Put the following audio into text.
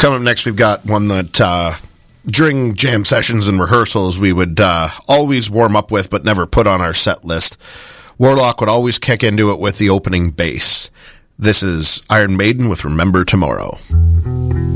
Coming up next, we've got one that during jam sessions and rehearsals we would always warm up with but never put on our set list. Warlock would always kick into it with the opening bass. This is Iron Maiden with Remember Tomorrow.